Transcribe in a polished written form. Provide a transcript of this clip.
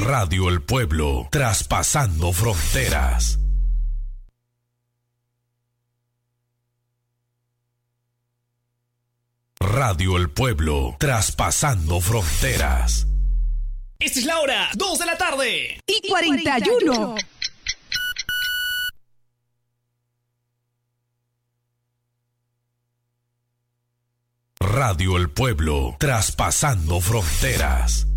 Radio El Pueblo, traspasando fronteras. Radio El Pueblo, traspasando fronteras. Esta es la hora, 2 de la tarde. Y 41. Radio El Pueblo, traspasando fronteras.